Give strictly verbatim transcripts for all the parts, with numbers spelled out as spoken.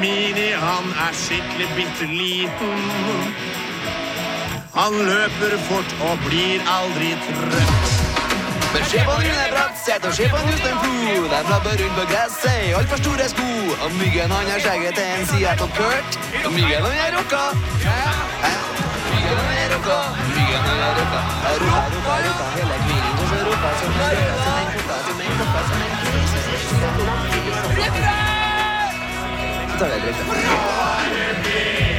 Mini, han er skikkelig bitteliten. Han løper fort og blir aldri trøtt. Men skjebånd er bratt, sett og skjebånd just en flo. Den flabber rundt på gresset, alt for store sko. Og myggen han er skjegget til en Seattle Kurt. Og myggen han er rocka. Myggen han er rocka. Myggen han er rocka. Rocka, rocka, rocka, hele kvinnen. Og så rocka som en rocka, som en rocka, som en rocka, som en rocka. Rødre! Så tar det riktig.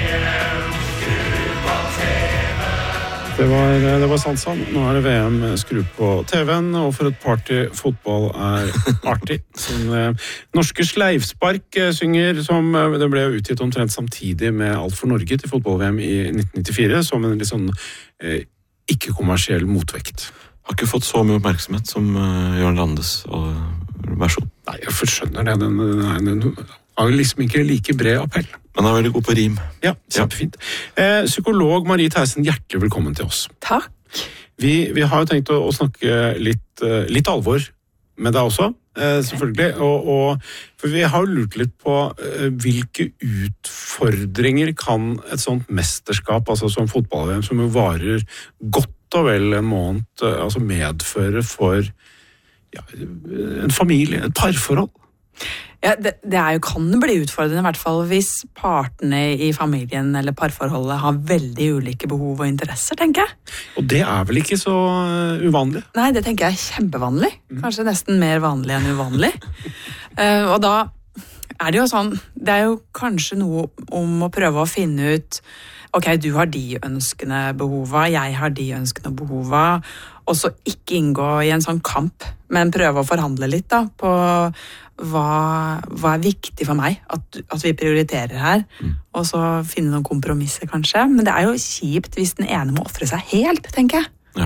Det var, det var sant sant. Nå er det V M skru på T V-en, og for et party fotball er artig. Som eh, norske Sleivspark eh, synger, som eh, det ble utgitt omtrent samtidig med Alt for Norge til fotball-V M i nitten nittifire, som en litt sånn eh, ikke-kommersiell motvekt. Har ikke fått så mye oppmerksomhet som uh, Jørn Landes og versjon. Nei, jeg forskjønner det. Den, den, den, den har liksom ikke like bred appell. Men han er veldig god på rim. Ja, kjempefint. Eh, psykolog Marie Theisen, hjertelig velkommen til oss. Takk. Vi, vi har jo tenkt å, å snakke litt, litt alvor med deg også, eh, selvfølgelig. Og, og, for vi har jo lurt litt på eh, hvilke utfordringer kan et sånt mesterskap, altså som fotball-V M, som jo varer godt og vel en måned, eh, altså medføre for ja, en familie, et parforhold? Ja, det, det er jo, kan bli utfordrende, i hvert fall hvis partene i familien eller parforholdet har veldig ulike behov og interesser, tenker jeg. Og det er vel ikke så uvanlig? Nei, det tenker jeg er kjempevanlig. Kanskje nesten mer vanlig enn uvanlig. uh, og da er det jo sånn, det er jo kanskje noe om å prøve å finne ut, ok, du har de ønskende behova, jeg har de ønskende behova, og så ikke inngå i en sånn kamp, men prøve å forhandle litt da, på hva, hva er viktig for meg at, at vi prioriterer her, mm. og så finne noen kompromisser kanskje. Men det er jo kjipt hvis den ene må offre seg helt, tenker jeg. Ja.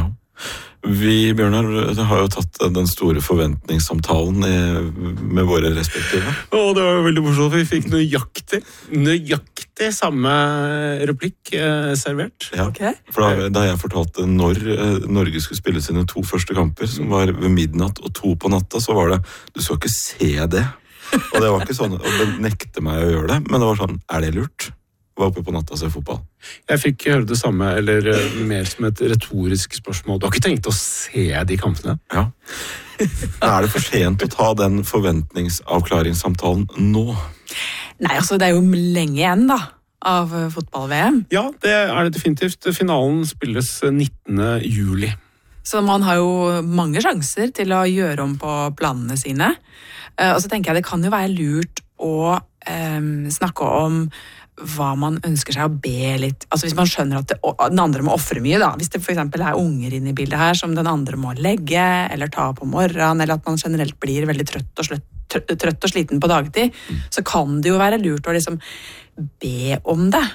Vi, Bjørnar, har jo tatt den store forventningssamtalen i, med våre respektive. Å, det var jo veldig morsomt. Vi fikk nøyaktig, nøyaktig samme replikk eh, servert. Ja, okay. For da, da jeg fortalte når eh, Norge skulle spille sine to første kamper, som var ved midnatt og to på natta, så var det, du skal ikke se det. Og det var ikke sånn, og det nekte meg å gjøre det, men det var sånn, er det lurt? Var oppe på natta og se fotball. Jeg fikk høre det samme, eller uh, mer som et retorisk spørsmål. Du har ikke tenkt å se de kampene? Ja. Men er det for sent å ta den forventningsavklaringssamtalen nå? Nei, altså det er jo lenge igjen da, av fotball-V M. Ja, det er det definitivt. Finalen spilles nittende juli. Så man har jo mange sjanser til å gjøre om på planene sine. Uh, og så tenker jeg det kan jo være lurt å um, snakke om hva man ønsker seg å be litt. Altså hvis man skjønner at det, den andre må offre mye da. Hvis det for eksempel er unger inne i bildet her som den andre må legge, eller ta på morgenen, eller at man generelt blir veldig trøtt og, slett, trøtt og sliten på dagtid, mm. så kan det jo være lurt å liksom be om det.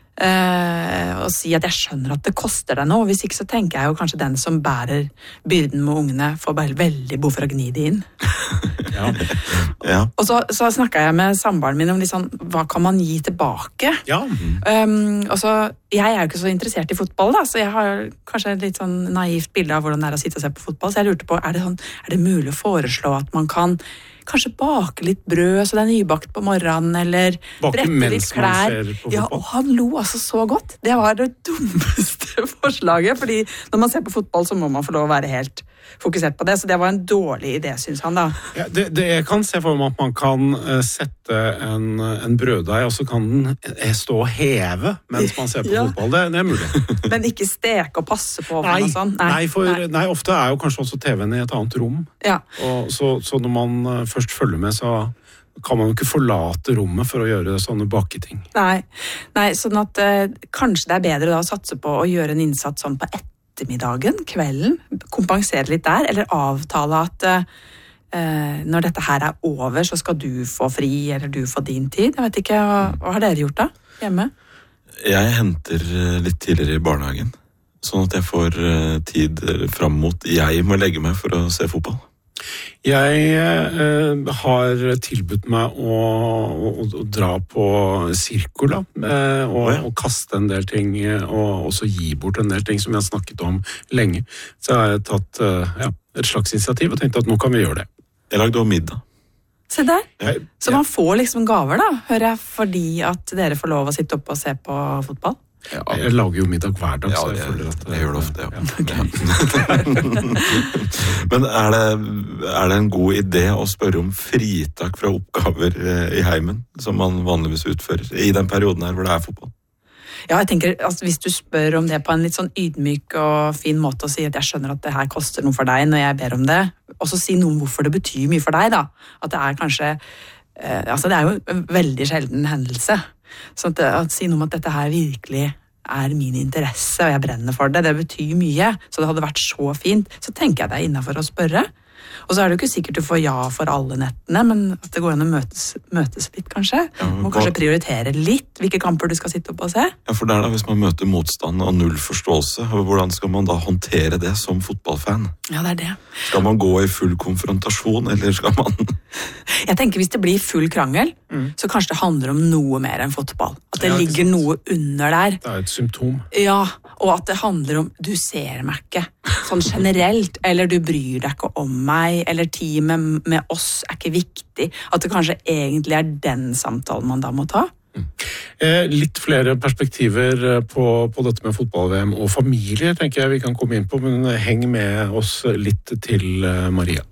Uh, og si at jeg skjønner at det koster deg noe. Hvis ikke så tenker jeg jo kanskje den som bærer byrden med ungene får bare veldig behov for å gni det inn. Ja. Ja. Og så, så snakket jeg med samboeren min om liksom, hva kan man gi tilbake? Ja. Um, og så, jeg er jo ikke så interessert i fotball da, så jeg har kanskje et litt sånn naivt bilde av hvordan det er å sitte og se på fotball, så jeg lurte på, er det, sånn, er det mulig å foreslå at man kan kanskje bake litt brød, så det er nybakt på morgenen, eller bake brette litt klær. På fotball. Ja, og han lo altså så godt. Det var det dummeste forslaget, fordi når man ser på fotball, så må man få lov å være helt fokusert på det, så det var en dårlig idé, synes han da. Ja, det, det jeg kan se for meg at man kan uh, sette en, en brøddeig, og så kan den stå og heve mens man ser på ja. fotball. Det, det er mulig. Men ikke steke og passe på nei, og sånn? Nei, nei, for, nei. nei, ofte er jo kanskje også T V-en i et annet rom. Ja. Og så, så når man uh, først følger med, så kan man jo ikke forlate rommet for å gjøre sånne baketing. Nei, nei sånn at uh, kanskje det er bedre da å satse på å gjøre en innsats sånn på ett ettermiddagen, kvelden, kompensere litt der, eller avtale at uh, når dette her er over, så skal du få fri, eller du få din tid. Jeg vet ikke, hva, hva har dere gjort da, hjemme? Jeg henter litt tidligere i barnehagen, sånn at jeg får uh, tid frem mot jeg må legge meg for å se fotball. Jeg eh, har tilbudt meg å, å, å dra på Cirkula eh, og, oh, ja. og kaste en del ting og også gi bort en del ting som jeg har snakket om lenge. Så jeg har tatt eh, ja, et slags initiativ og tenkt at nå kan vi gjøre det. Jeg lagde også middag. Se der. Jeg, Så man får liksom gaver da, hører jeg, fordi at dere får lov å sitte oppe og se på fotball. Ja, jeg lager jo middag hver dag, ja så det, jeg føler at jeg gjør det ofte, ja. Men er det, er det en god idé å spørre om fritak fra oppgaver eh, i heimen, som man vanligvis utfører i den perioden her hvor det er fotball? Ja, jeg tenker at hvis du spør om det på en litt sånn ydmyk og fin måte og sier at jeg skjønner at det her koster noe for deg når jeg ber om det, og så si noe om hvorfor det betyr mye for deg da, at det er kanskje, eh, altså det er jo en veldig sjelden hendelse, så at, at si noe om at dette her virkelig er min interesse, og jeg brenner for det, det betyr mye, så det hadde vært så fint, så tenker jeg det er innenfor å spørre. Og så er det jo ikke sikkert du får ja for alle nettene, men at det går an å møtes, møtes litt, kanskje. Ja, Må hva- kanskje prioritere litt hvilke kamper du skal sitte opp og se. Ja, for der da, hvis man møter motstand og null forståelse, hvordan skal man da håndtere det som fotballfan? Ja, det er det. Skal man gå i full konfrontasjon, eller skal man... Jeg tenker hvis det blir full krangel, så kanskje det handler om noe mer enn fotball. At det Ja, ikke ligger sant. noe under der. det er et symptom. Ja, og at det handler om du ser meg ikke, sånn generelt, eller du bryr deg ikke om meg, eller teamet med oss er ikke viktig. At det kanskje egentlig er den samtalen man da må ta. Eh, litt flere perspektiver eh, på, på dette med fotball-V M og familie, tenker jeg vi kan komme inn på, men heng med oss litt til, eh, Maria.